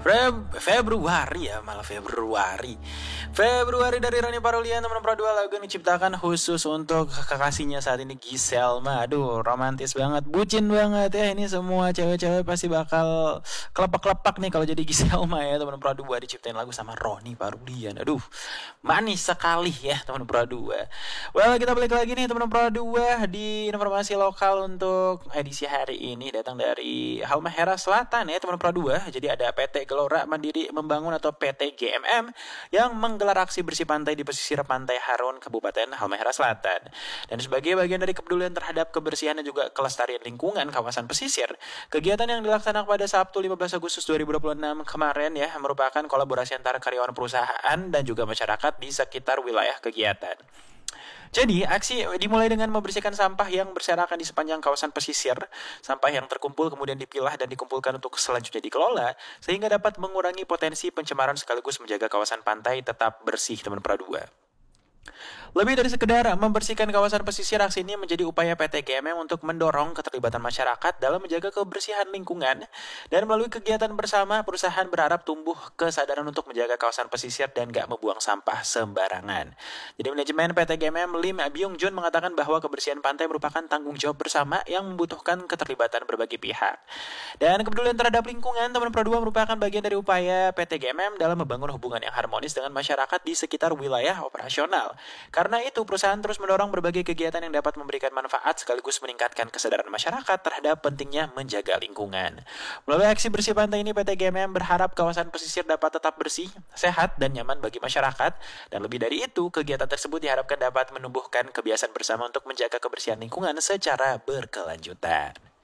Februari ya, malah Februari. Februari dari Rani Parulian, teman pro 2, lagu yang diciptakan khusus untuk kekasihnya saat ini, Giselma. Aduh, romantis banget, bucin banget ya. Ini semua cewek-cewek pasti bakal kelepak-kelepak nih kalau jadi Giselma ya, teman pro 2 diciptain lagu sama Roni Parulian. Aduh, manis sekali ya, teman pro 2. Well, kita balik lagi nih teman pro 2 di informasi lokal untuk edisi hari ini, datang dari Halmahera Selatan ya, teman pro 2. Jadi ada PT Gelora Mandiri Membangun atau PT GMM yang menggelar aksi bersih pantai di pesisir Pantai Harun, Kabupaten Halmahera Selatan. Dan sebagai bagian dari kepedulian terhadap kebersihan dan juga kelestarian lingkungan kawasan pesisir, kegiatan yang dilaksanakan pada Sabtu 15 Agustus 2026 kemarin ya merupakan kolaborasi antara karyawan perusahaan dan juga masyarakat di sekitar wilayah kegiatan. Jadi, aksi dimulai dengan membersihkan sampah yang berserakan di sepanjang kawasan pesisir. Sampah yang terkumpul kemudian dipilah dan dikumpulkan untuk selanjutnya dikelola, sehingga dapat mengurangi potensi pencemaran sekaligus menjaga kawasan pantai tetap bersih, teman Pradua. Lebih dari sekedar membersihkan kawasan pesisir, aksi ini menjadi upaya PT GMM untuk mendorong keterlibatan masyarakat dalam menjaga kebersihan lingkungan. Dan melalui kegiatan bersama, perusahaan berharap tumbuh kesadaran untuk menjaga kawasan pesisir dan gak membuang sampah sembarangan. Jadi manajemen PT GMM Lim Byung Jun mengatakan bahwa kebersihan pantai merupakan tanggung jawab bersama yang membutuhkan keterlibatan berbagai pihak. Dan kepedulian terhadap lingkungan, teman Pro 2 merupakan bagian dari upaya PT GMM dalam membangun hubungan yang harmonis dengan masyarakat di sekitar wilayah operasional. Karena itu, perusahaan terus mendorong berbagai kegiatan yang dapat memberikan manfaat sekaligus meningkatkan kesadaran masyarakat terhadap pentingnya menjaga lingkungan. Melalui aksi bersih pantai ini, PT GMM berharap kawasan pesisir dapat tetap bersih, sehat, dan nyaman bagi masyarakat. Dan lebih dari itu, kegiatan tersebut diharapkan dapat menumbuhkan kebiasaan bersama untuk menjaga kebersihan lingkungan secara berkelanjutan.